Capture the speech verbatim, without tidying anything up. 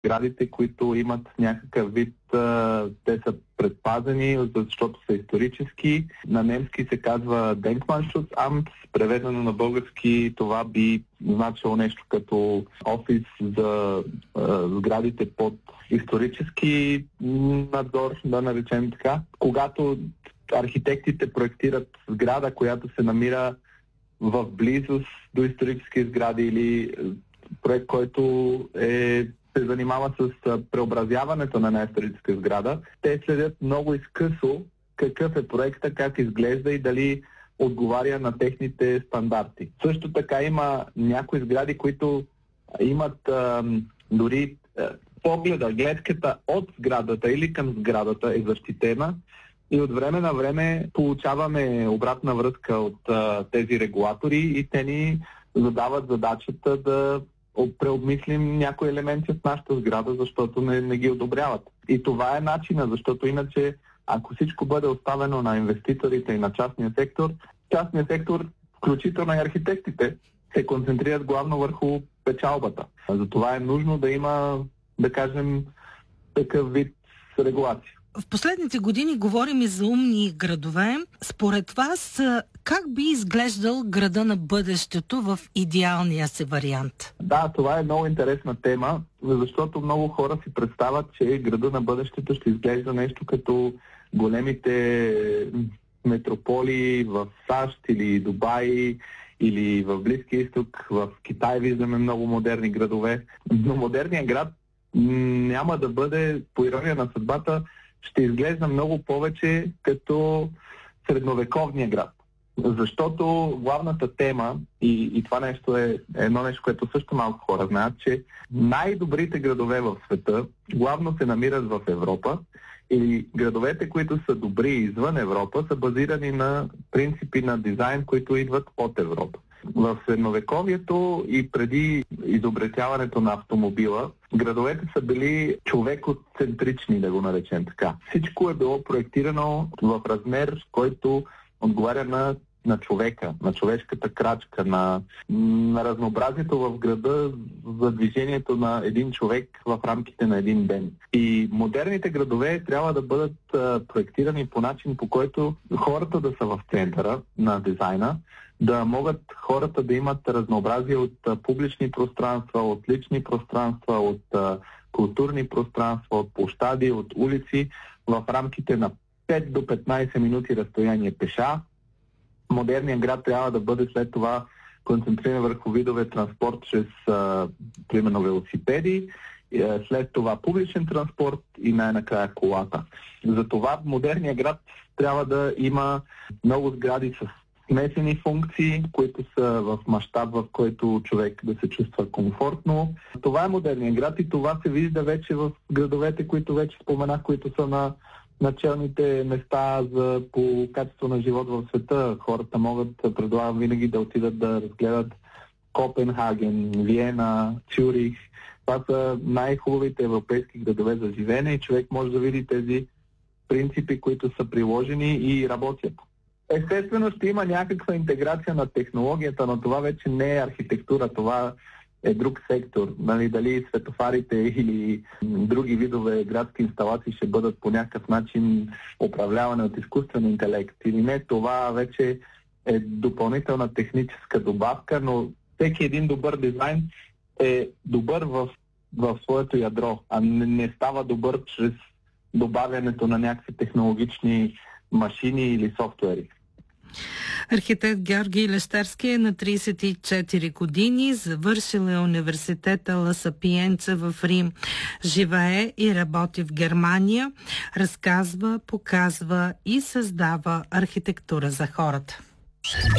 Сградите, които имат някакъв вид, те са предпазени, защото са исторически. На немски се казва Denkmalschutzamt, преведено на български това би значило нещо като офис за е, сградите под исторически надзор, да наречем така. Когато архитектите проектират сграда, която се намира в близост до исторически сгради или проект, който е се занимава с преобразяването на една историческа сграда, те следят много изкъсо какъв е проекта, как изглежда и дали отговаря на техните стандарти. Също така има някои сгради, които имат а, дори а, погледа, гледката от сградата или към сградата е защитена и от време на време получаваме обратна връзка от а, тези регулатори и те ни задават задачата да преобмислим някои елементи от нашата сграда, защото не, не ги одобряват. И това е начина, защото иначе, ако всичко бъде оставено на инвеститорите и на частния сектор, частния сектор, включително и архитектите, се концентрират главно върху печалбата. Затова е нужно да има, да кажем, такъв вид регулация. В последните години говорим и за умни градове. Според вас, как би изглеждал града на бъдещето в идеалния си вариант? Да, това е много интересна тема, защото много хора си представят, че града на бъдещето ще изглежда нещо като големите метрополии в САЩ или Дубай, или в Близкия изток, в Китай виждаме много модерни градове. Но модерният град няма да бъде, по ирония на съдбата, ще изглежда много повече като средновековния град. Защото главната тема, и, и това нещо е едно нещо, което също малко хора знаят, че най-добрите градове в света главно се намират в Европа и градовете, които са добри извън Европа, са базирани на принципи на дизайн, които идват от Европа. В средновековието и преди изобретяването на автомобила, градовете са били човекоцентрични, да го наречем така. Всичко е било проектирано в размер, който отговаря на, на човека, на човешката крачка, на, на разнообразието в града за движението на един човек в рамките на един ден. И модерните градове трябва да бъдат а, проектирани по начин, по който хората да са в центъра на дизайна, да могат хората да имат разнообразие от а, публични пространства, от лични пространства, от а, културни пространства, от площади, от улици в рамките на пет до петнайсет минути разстояние пеша. Модерният град трябва да бъде след това концентриран върху видове транспорт чрез, а, примерно, велосипеди, а, след това публичен транспорт и най-накрая колата. Затова модерният град трябва да има много сгради с смесени функции, които са в мащаб, в който човек да се чувства комфортно. Това е модерният град и това се вижда вече в градовете, които вече споменах, които са на началните места за, по качество на живот в света. Хората могат, предлагам винаги да отидат да разгледат Копенхаген, Виена, Цюрих. Това са най-хубавите европейски градове за живеене и човек може да види тези принципи, които са приложени и работят. Естествено ще има някаква интеграция на технологията, но това вече не е архитектура, това е друг сектор. Нали, дали светофарите или други видове градски инсталации ще бъдат по някакъв начин управлявани от изкуствен интелект или не, това вече е допълнителна техническа добавка, но всеки един добър дизайн е добър в, в своето ядро, а не, не става добър чрез добавянето на някакви технологични машини или софтуери. Архитект Георги Лещерски е на трийсет и четири години, завършил е университета Ла Сапиенца в Рим. Живее и работи в Германия, разказва, показва и създава архитектура за хората.